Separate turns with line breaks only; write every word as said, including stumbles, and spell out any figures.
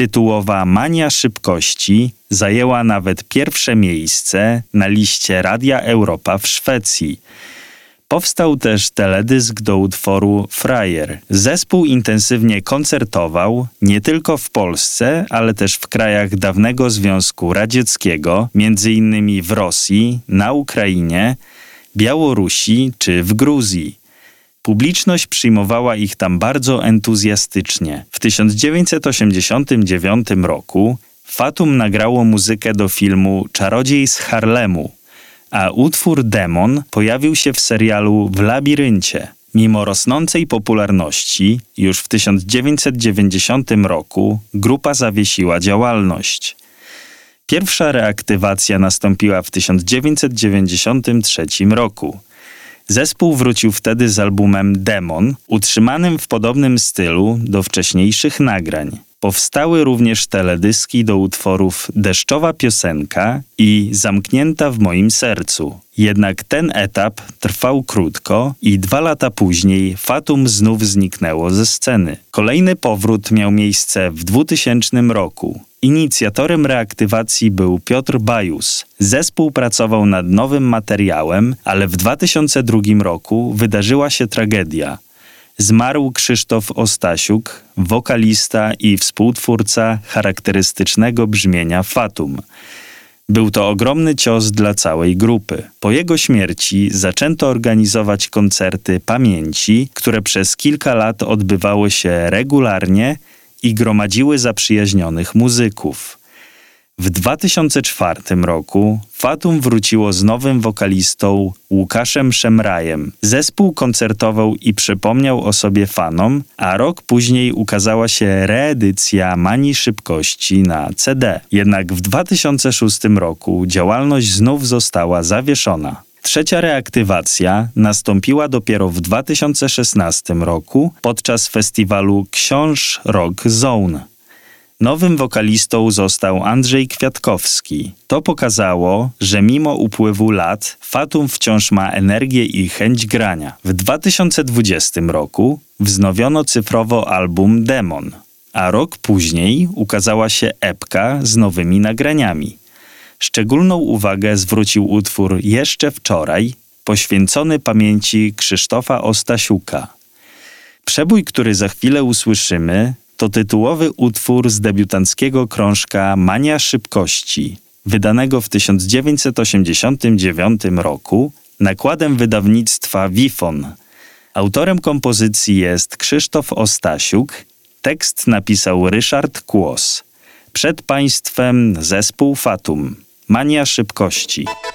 tytułowa Mania Szybkości zajęła nawet pierwsze miejsce na liście Radia Europa w Szwecji. Powstał też teledysk do utworu Frajer. Zespół intensywnie koncertował nie tylko w Polsce, ale też w krajach dawnego Związku Radzieckiego, między innymi w Rosji, na Ukrainie, Białorusi czy w Gruzji. Publiczność przyjmowała ich tam bardzo entuzjastycznie. W tysiąc dziewięćset osiemdziesiątym dziewiątym roku Fatum nagrało muzykę do filmu Czarodziej z Harlemu, a utwór Demon pojawił się w serialu W labiryncie. Mimo rosnącej popularności, już w tysiąc dziewięćset dziewięćdziesiątym roku grupa zawiesiła działalność. Pierwsza reaktywacja nastąpiła w tysiąc dziewięćset dziewięćdziesiątym trzecim roku. Zespół wrócił wtedy z albumem Demon, utrzymanym w podobnym stylu do wcześniejszych nagrań. Powstały również teledyski do utworów Deszczowa piosenka i Zamknięta w moim sercu. Jednak ten etap trwał krótko i dwa lata później Fatum znów zniknęło ze sceny. Kolejny powrót miał miejsce w dwutysięcznym roku. Inicjatorem reaktywacji był Piotr Bajus. Zespół pracował nad nowym materiałem, ale w dwa tysiące drugim roku wydarzyła się tragedia. Zmarł Krzysztof Ostasiuk, wokalista i współtwórca charakterystycznego brzmienia Fatum. Był to ogromny cios dla całej grupy. Po jego śmierci zaczęto organizować koncerty pamięci, które przez kilka lat odbywały się regularnie i gromadziły zaprzyjaźnionych muzyków. W dwa tysiące czwartym roku Fatum wróciło z nowym wokalistą Łukaszem Szemrajem. Zespół koncertował i przypomniał o sobie fanom, a rok później ukazała się reedycja Manii Szybkości na C D. Jednak w dwa tysiące szóstym roku działalność znów została zawieszona. Trzecia reaktywacja nastąpiła dopiero w dwa tysiące szesnastym roku podczas festiwalu Książ Rock Zone. Nowym wokalistą został Andrzej Kwiatkowski. To pokazało, że mimo upływu lat Fatum wciąż ma energię i chęć grania. W dwa tysiące dwudziestym roku wznowiono cyfrowo album Demon, a rok później ukazała się epka z nowymi nagraniami. Szczególną uwagę zwrócił utwór Jeszcze wczoraj, poświęcony pamięci Krzysztofa Ostasiuka. Przebój, który za chwilę usłyszymy, to tytułowy utwór z debiutanckiego krążka Mania Szybkości, wydanego w tysiąc dziewięćset osiemdziesiątym dziewiątym roku nakładem wydawnictwa Wifon. Autorem kompozycji jest Krzysztof Ostasiuk, tekst napisał Ryszard Kłos. Przed Państwem zespół Fatum. Mania Szybkości.